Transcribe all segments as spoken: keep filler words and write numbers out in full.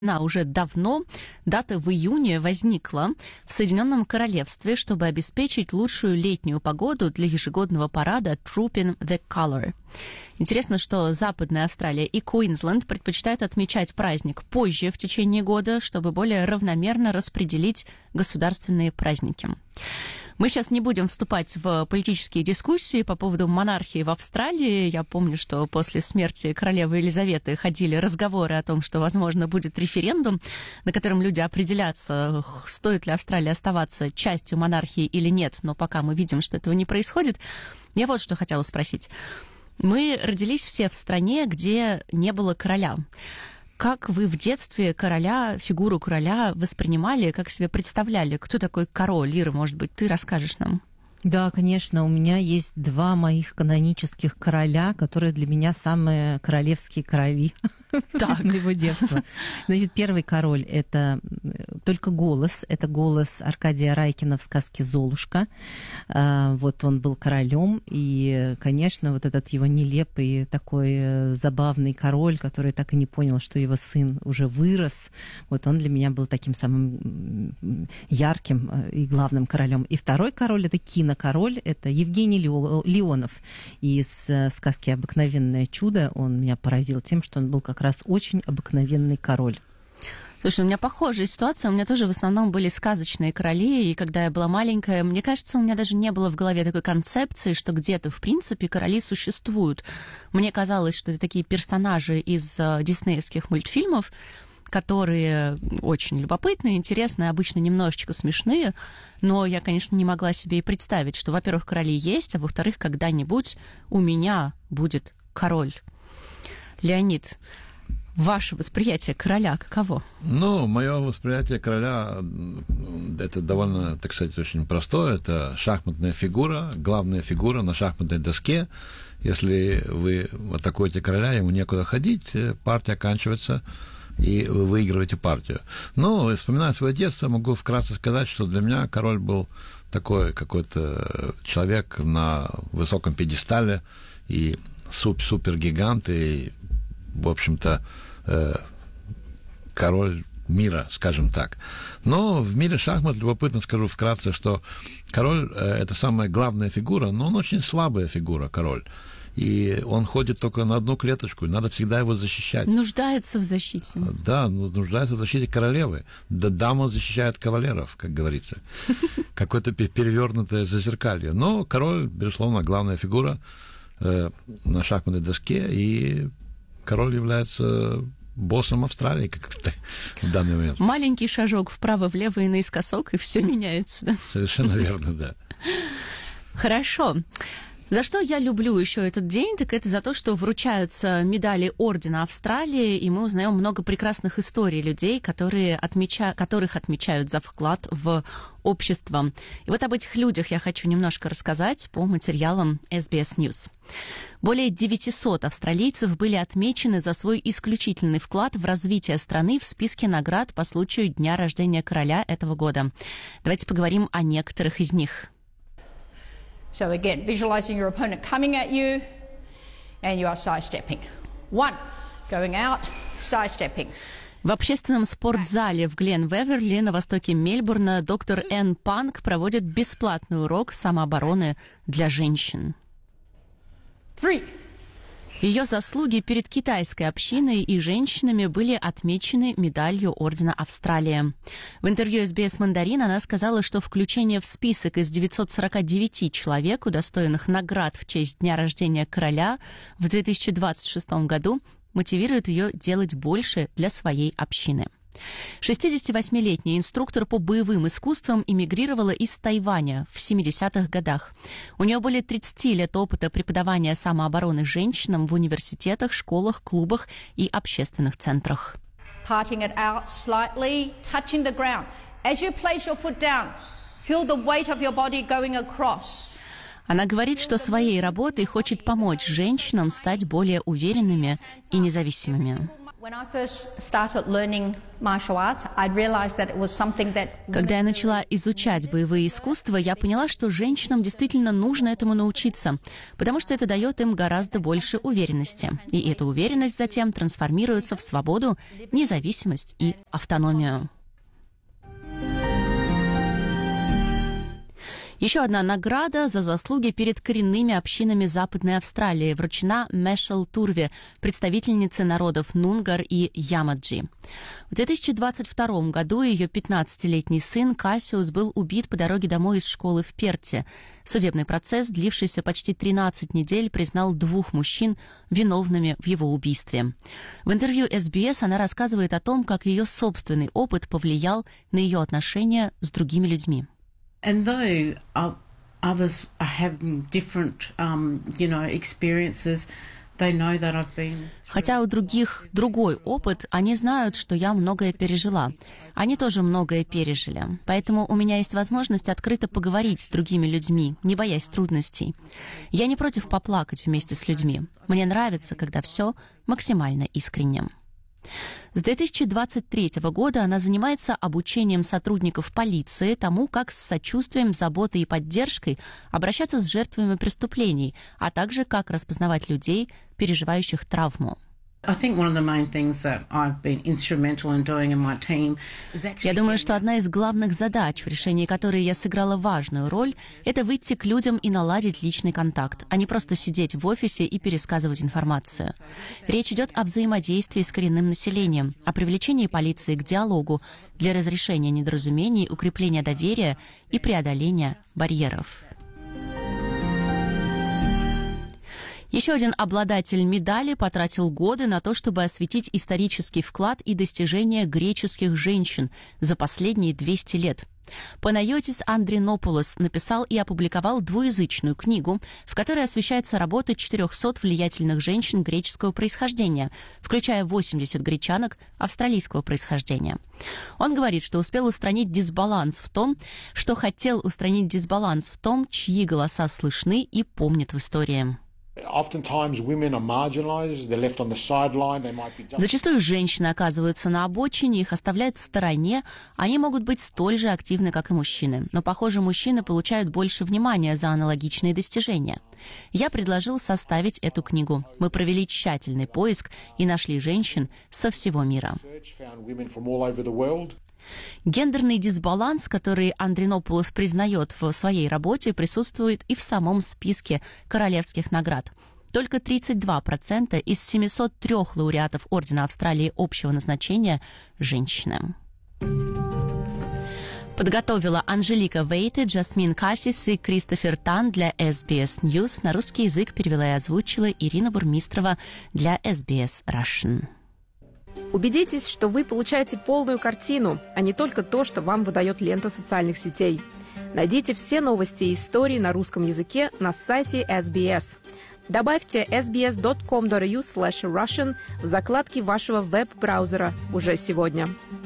Уже давно дата в июне возникла в Соединенном Королевстве, чтобы обеспечить лучшую летнюю погоду для ежегодного парада Trooping the Colour. Интересно, что Западная Австралия и Квинсленд предпочитают отмечать праздник позже в течение года, чтобы более равномерно распределить государственные праздники. Мы сейчас не будем вступать в политические дискуссии по поводу монархии в Австралии. Я помню, что после смерти королевы Елизаветы ходили разговоры о том, что, возможно, будет референдум, на котором люди определятся, стоит ли Австралия оставаться частью монархии или нет. Но пока мы видим, что этого не происходит. Я вот что хотела спросить. Мы родились все в стране, где не было короля. Как вы в детстве короля, фигуру короля воспринимали, как себе представляли? Кто такой король? Ира, может быть, ты расскажешь нам? Да, конечно, у меня есть два моих канонических короля, которые для меня самые королевские короли моего детства. Значит, первый король — это только голос, это голос Аркадия Райкина в сказке «Золушка». Вот он был королем, и, конечно, вот этот его нелепый такой забавный король, который так и не понял, что его сын уже вырос, вот он для меня был таким самым ярким и главным королем. И второй король — это кино. Король — это Евгений Леонов из сказки «Обыкновенное чудо». Он меня поразил тем, что он был как раз очень обыкновенный король. Слушай, у меня похожая ситуация. У меня тоже в основном были сказочные короли, и когда я была маленькая, мне кажется, у меня даже не было в голове такой концепции, что где-то, в принципе, короли существуют. Мне казалось, что это такие персонажи из диснеевских мультфильмов, которые очень любопытные, интересные, обычно немножечко смешные, но я, конечно, не могла себе и представить, что, во-первых, короли есть, а во-вторых, когда-нибудь у меня будет король. Леонид, ваше восприятие короля каково? Ну, мое восприятие короля, это довольно, так сказать, очень простое. Это шахматная фигура, главная фигура на шахматной доске. Если вы атакуете короля, ему некуда ходить, партия оканчивается, и вы выигрываете партию. Но, вспоминая свое детство, могу вкратце сказать, что для меня король был такой какой-то человек на высоком пьедестале, и суп, супергигант, и, в общем-то, э, король мира, скажем так. Но в мире шахмат любопытно скажу вкратце, что король э, — это самая главная фигура, но он очень слабая фигура, король. И он ходит только на одну клеточку, и надо всегда его защищать. Нуждается в защите. Да, нуждается в защите королевы. Да, дама защищает кавалеров, как говорится. Какое-то перевернутое зазеркалье. Но король, безусловно, главная фигура э, на шахматной доске, и король является боссом Австралии, как в данный момент. Маленький шажок вправо-влево и наискосок, и все меняется. Да? Совершенно верно, да. Хорошо. За что я люблю еще этот день, так это за то, что вручаются медали Ордена Австралии, и мы узнаем много прекрасных историй людей, которые отмеча... которых отмечают за вклад в общество. И вот об этих людях я хочу немножко рассказать по материалам эс би эс News. Более девятьсот австралийцев были отмечены за свой исключительный вклад в развитие страны в списке наград по случаю дня рождения короля этого года. Давайте поговорим о некоторых из них. So again, visualizing your opponent coming at you, and you are sidestepping. One, going out, sidestepping. В общественном спортзале в Гленвеверли на востоке Мельбурна доктор Энн Панк проводит бесплатный урок самообороны для женщин. Three. Ее заслуги перед китайской общиной и женщинами были отмечены медалью Ордена Австралии. В интервью эс би эс Мандарин она сказала, что включение в список из девятисот сорока девяти человек, удостоенных наград в честь дня рождения короля в две тысячи двадцать шестом году, мотивирует ее делать больше для своей общины. шестидесятивосьмилетняя инструктор по боевым искусствам эмигрировала из Тайваня в семидесятых годах. У нее более тридцати лет опыта преподавания самообороны женщинам в университетах, школах, клубах и общественных центрах. Parting it out slightly, touching the ground. As you place your foot down, feel the weight of your body going across. Она говорит, что своей работой хочет помочь женщинам стать более уверенными и независимыми. Когда я начала изучать боевые искусства, я поняла, что женщинам действительно нужно этому научиться, потому что это дает им гораздо больше уверенности. И эта уверенность затем трансформируется в свободу, независимость и автономию. Еще одна награда за заслуги перед коренными общинами Западной Австралии вручена Мэшел Турве, представительнице народов Нунгар и Ямаджи. В две тысячи двадцать втором году ее пятнадцатилетний сын Кассиус был убит по дороге домой из школы в Перте. Судебный процесс, длившийся почти тринадцать недель, признал двух мужчин виновными в его убийстве. В интервью эс би эс она рассказывает о том, как ее собственный опыт повлиял на ее отношения с другими людьми. And though uh, others are having different, um, you know, experiences, they know that I've been... Хотя у других другой опыт, они знают, что я многое пережила. Они тоже многое пережили. Поэтому у меня есть возможность открыто поговорить с другими людьми, не боясь трудностей. Я не против поплакать вместе с людьми. Мне нравится, когда все максимально искренне. С две тысячи двадцать третьего года она занимается обучением сотрудников полиции тому, как с сочувствием, заботой и поддержкой обращаться с жертвами преступлений, а также как распознавать людей, переживающих травму. Я думаю, что одна из главных задач, в решении которой я сыграла важную роль, это выйти к людям и наладить личный контакт, а не просто сидеть в офисе и пересказывать информацию. Речь идет о взаимодействии с коренным населением, о привлечении полиции к диалогу для разрешения недоразумений, укрепления доверия и преодоления барьеров. Еще один обладатель медали потратил годы на то, чтобы осветить исторический вклад и достижения греческих женщин за последние двести лет. Панайотис Андринопулос написал и опубликовал двуязычную книгу, в которой освещаются работы четырехсот влиятельных женщин греческого происхождения, включая восемьдесят гречанок австралийского происхождения. Он говорит, что успел устранить дисбаланс в том, что хотел устранить дисбаланс в том, чьи голоса слышны и помнят в истории. Зачастую женщины оказываются на обочине, их оставляют в стороне, они могут быть столь же активны, как и мужчины. Но, похоже, мужчины получают больше внимания за аналогичные достижения. Я предложил составить эту книгу. Мы провели тщательный поиск и нашли женщин со всего мира. Гендерный дисбаланс, который Андринопулос признает в своей работе, присутствует и в самом списке королевских наград. Только тридцать два процента из семисот трёх лауреатов Ордена Австралии общего назначения – женщины. Подготовила Анжелика Вейте, Джасмин Кассис и Кристофер Тан для эс би эс News. На русский язык перевела и озвучила Ирина Бурмистрова для эс би эс Russian. Убедитесь, что вы получаете полную картину, а не только то, что вам выдает лента социальных сетей. Найдите все новости и истории на русском языке на сайте эс би эс. Добавьте эс би эс точка ком точка эй ю слэш Russian в закладке вашего веб-браузера уже сегодня.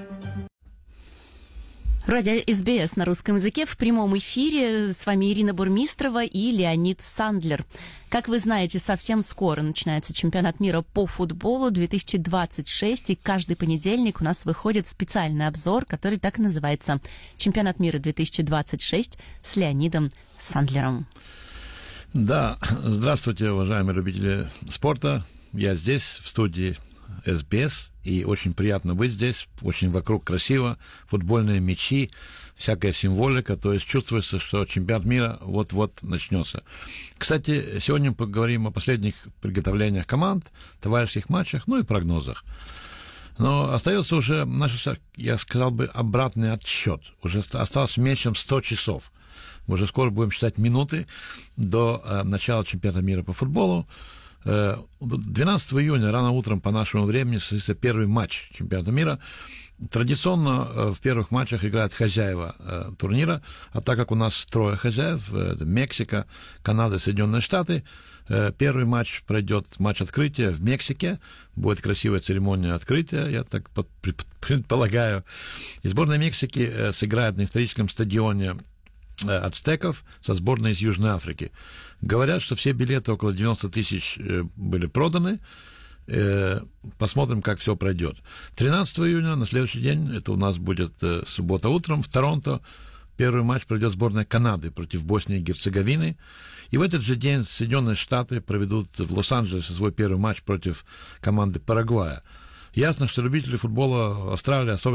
Радио эс би эс на русском языке в прямом эфире. С вами Ирина Бурмистрова и Леонид Сандлер. Как вы знаете, совсем скоро начинается чемпионат мира по футболу две тысячи двадцать шесть, и каждый понедельник у нас выходит специальный обзор, который так и называется «Чемпионат мира две тысячи двадцать шесть» с Леонидом Сандлером. Да, здравствуйте, уважаемые любители спорта. Я здесь, в студии эс би эс, и очень приятно быть здесь, очень вокруг красиво, футбольные мячи, всякая символика, то есть чувствуется, что чемпионат мира вот-вот начнется. Кстати, сегодня мы поговорим о последних приготовлениях команд, товарищеских матчах, ну и прогнозах. Но остается уже наш, я сказал бы, обратный отсчет. Уже осталось меньше, чем сто часов. Мы уже скоро будем считать минуты до э, начала чемпионата мира по футболу. двенадцатого июня рано утром по нашему времени состоится первый матч чемпионата мира. Традиционно в первых матчах играют хозяева турнира, а так как у нас трое хозяев, Мексика, Канада, Соединенные Штаты, первый матч пройдет, матч открытия в Мексике, будет красивая церемония открытия, я так предполагаю. И сборная Мексики сыграет на историческом стадионе ацтеков со сборной из Южной Африки. Говорят, что все билеты, около девяносто тысяч, были проданы. Э, посмотрим, как все пройдет. тринадцатого июня, на следующий день, это у нас будет э, суббота утром, в Торонто. Первый матч пройдет сборная Канады против Боснии и Герцеговины. И в этот же день Соединенные Штаты проведут в Лос-Анджелесе свой первый матч против команды Парагвая. Ясно, что любители футбола Австралии особенно